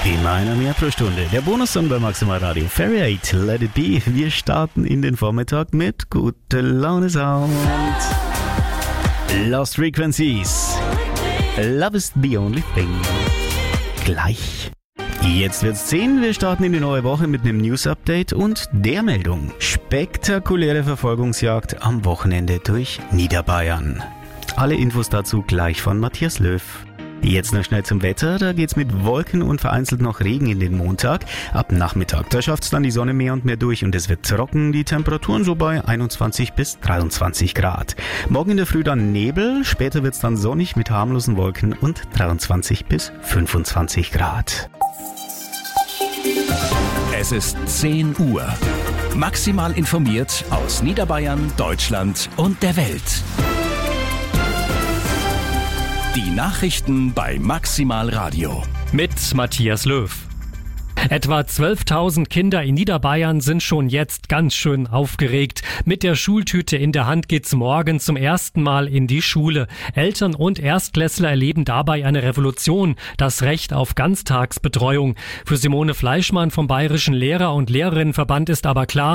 Immer einer mehr pro Stunde. Der Bonussong bei Maximal Radio. Fairy 8, Let It Be. Wir starten in den Vormittag mit guter Laune Sound. Lost Frequencies. Love is the only thing. Gleich. Jetzt wird's 10. Wir starten in die neue Woche mit einem News-Update und der Meldung. Spektakuläre Verfolgungsjagd am Wochenende durch Niederbayern. Alle Infos dazu gleich von Matthias Löw. Jetzt noch schnell zum Wetter. Da geht's mit Wolken und vereinzelt noch Regen in den Montag. Ab Nachmittag, da schafft's dann die Sonne mehr und mehr durch und es wird trocken. Die Temperaturen so bei 21 bis 23 Grad. Morgen in der Früh dann Nebel. Später wird's dann sonnig mit harmlosen Wolken und 23 bis 25 Grad. Es ist 10 Uhr. Maximal informiert aus Niederbayern, Deutschland und der Welt. Die Nachrichten bei Maximal Radio. Mit Matthias Löw. Etwa 12.000 Kinder in Niederbayern sind schon jetzt ganz schön aufgeregt. Mit der Schultüte in der Hand geht's morgen zum ersten Mal in die Schule. Eltern und Erstklässler erleben dabei eine Revolution, das Recht auf Ganztagsbetreuung. Für Simone Fleischmann vom Bayerischen Lehrer- und Lehrerinnenverband ist aber klar,